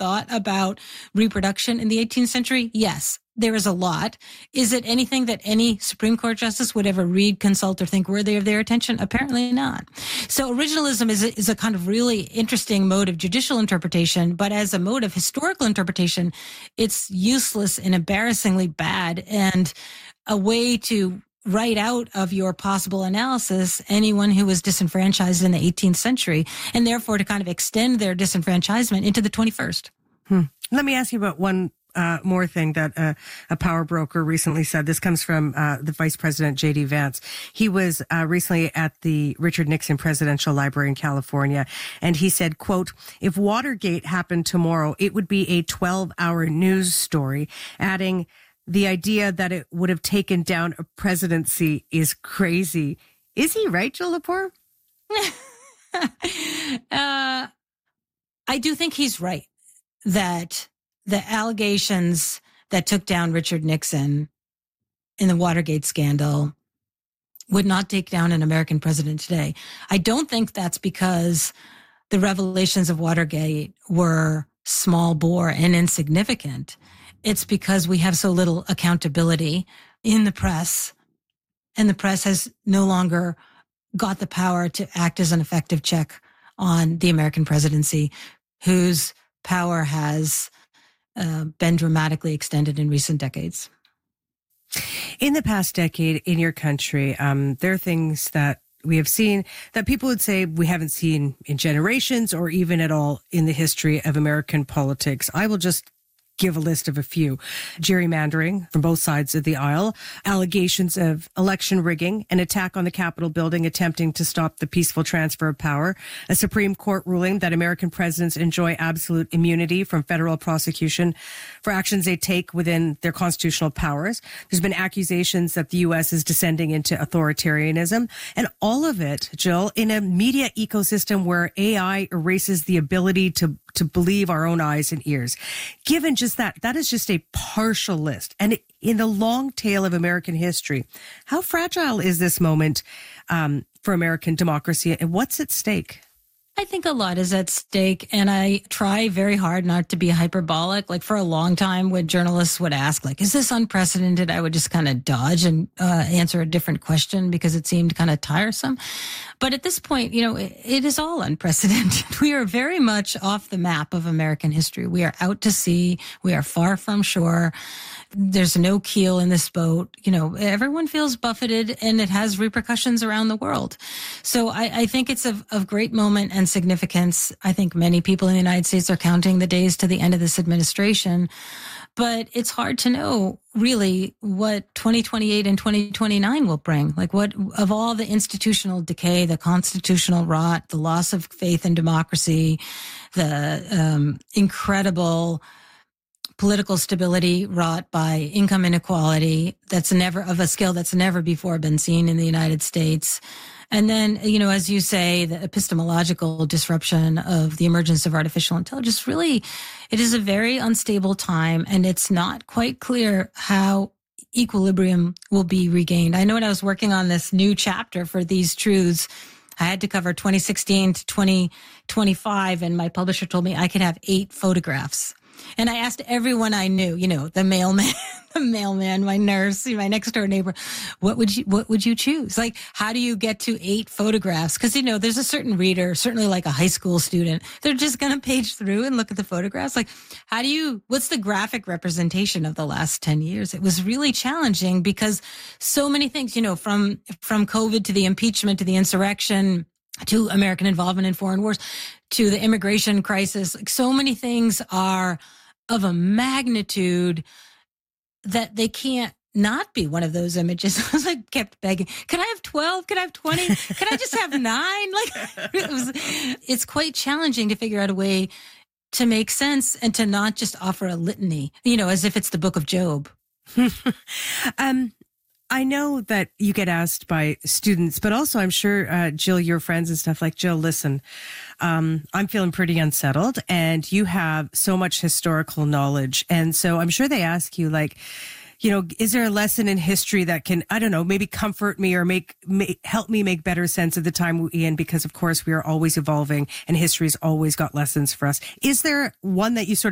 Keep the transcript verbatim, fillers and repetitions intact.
thought about reproduction in the eighteenth century? Yes. There is a lot. Is it anything that any Supreme Court justice would ever read, consult, or think worthy of their attention? Apparently not. So originalism is a, is a kind of really interesting mode of judicial interpretation, but as a mode of historical interpretation, it's useless and embarrassingly bad, and a way to write out of your possible analysis anyone who was disenfranchised in the eighteenth century, and therefore to kind of extend their disenfranchisement into the twenty-first. Hmm. Let me ask you about one Uh, more thing that uh, a power broker recently said. This comes from uh, the Vice President, J D Vance. He was uh, recently at the Richard Nixon Presidential Library in California, and he said, quote, "If Watergate happened tomorrow, it would be a twelve-hour news story," adding, "The idea that it would have taken down a presidency is crazy." Is he right, Jill Lepore? uh, I do think he's right that the allegations that took down Richard Nixon in the Watergate scandal would not take down an American president today. I don't think that's because the revelations of Watergate were small bore and insignificant. It's because we have so little accountability in the press, and the press has no longer got the power to act as an effective check on the American presidency, whose power has Uh, been dramatically extended in recent decades. In the past decade in your country, um, there are things that we have seen that people would say we haven't seen in generations or even at all in the history of American politics. I will just give a list of a few. Gerrymandering from both sides of the aisle, allegations of election rigging, an attack on the Capitol building attempting to stop the peaceful transfer of power, a Supreme Court ruling that American presidents enjoy absolute immunity from federal prosecution for actions they take within their constitutional powers. There's been accusations that the U S is descending into authoritarianism, and all of it, Jill, in a media ecosystem where A I erases the ability to to believe our own eyes and ears. Given just that, that is just a partial list. And in the long tail of American history, how fragile is this moment um, for American democracy, and what's at stake? I think a lot is at stake, and I try very hard not to be hyperbolic. Like for a long time when journalists would ask, like, is this unprecedented? I would just kind of dodge and uh, answer a different question because it seemed kind of tiresome. But at this point, you know, it, it is all unprecedented. We are very much off the map of American history. We are out to sea. We are far from shore. There's no keel in this boat. You know, everyone feels buffeted, and it has repercussions around the world. So I, I think it's of, of great moment and significance. I think many people in the United States are counting the days to the end of this administration. But it's hard to know really what twenty twenty-eight and twenty twenty-nine will bring. Like what of all the institutional decay, the constitutional rot, the loss of faith in democracy, the um, incredible political stability wrought by income inequality that's never of a scale that's never before been seen in the United States. And then, you know, as you say, the epistemological disruption of the emergence of artificial intelligence, really, it is a very unstable time, and it's not quite clear how equilibrium will be regained. I know when I was working on this new chapter for These Truths, I had to cover twenty sixteen to twenty twenty-five, and my publisher told me I could have eight photographs. And I asked everyone I knew, you know, the mailman, the mailman, my nurse, my next door neighbor, what would you, what would you choose? Like, how do you get to eight photographs? Cause, you know, there's a certain reader, certainly like a high school student, they're just going to page through and look at the photographs. Like, how do you, what's the graphic representation of the last ten years? It was really challenging because so many things, you know, from, from COVID to the impeachment to the insurrection, to American involvement in foreign wars, to the immigration crisis. Like so many things are of a magnitude that they can't not be one of those images. I was like, kept begging, can I have twelve? Can I have twenty? Can I just have nine? Like it was, it's quite challenging to figure out a way to make sense and to not just offer a litany, you know, as if it's the book of Job. um, I know that you get asked by students, but also I'm sure, uh, Jill, your friends and stuff like, Jill, listen, um, I'm feeling pretty unsettled and you have so much historical knowledge. And so I'm sure they ask you like, you know, is there a lesson in history that can, I don't know, maybe comfort me or make, make help me make better sense of the time we're in? Because of course we are always evolving and history's always got lessons for us. Is there one that you sort of